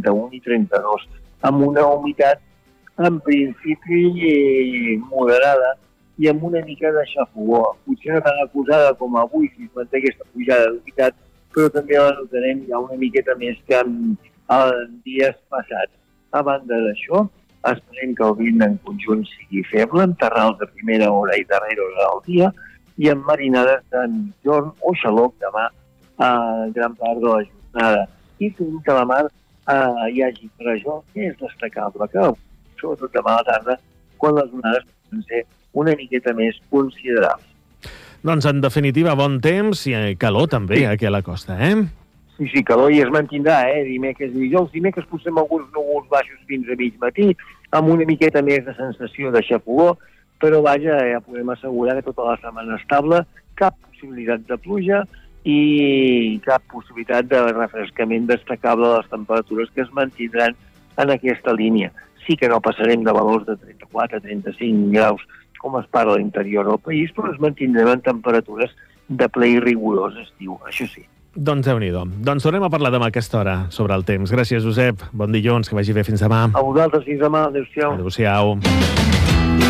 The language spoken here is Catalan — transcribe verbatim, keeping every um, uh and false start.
trenta-un i trenta-dos, amb una humitat en principi moderada i amb una mica de xafogó. Potser no tan acusada com avui si es manté aquesta pujada d'humitat, però també la notarem ja una miqueta més que en, en dies passats. A banda d'això, esperem que el vent en conjunt sigui feble, amb terrals de primera hora i darrera hora del dia, i amb marinades de migjorn o xaloc demà a gran part de la jornada. I fent que la mar eh, hi hagi per això, que és destacable, que sobretot demà a la tarda, quan les onades poden ser una miqueta més considerables. Doncs, en definitiva, bon temps i calor també, sí, aquí a la costa, eh? Sí, sí, calor i es mantindrà, eh? Dimecres i dijous. Dimecres posem alguns núvols baixos fins a mig matí, amb una miqueta més de sensació de xafogó, però vaja, ja podem assegurar que tota la setmana estable, cap possibilitat de pluja i cap possibilitat de refrescament destacable de les temperatures que es mantindran en aquesta línia. Sí que no passarem de valors de trenta-quatre a trenta-cinc graus, com es parla a l'interior del país, però es mantindrem en temperatures de ple i rigorós estiu, això sí. Doncs déu-n'hi-do. Doncs tornem a parlar demà a aquesta hora sobre el temps. Gràcies, Josep. Bon dilluns, que vagi bé. Fins demà. A vosaltres, fins demà. Adéu-siau. Adéu-siau.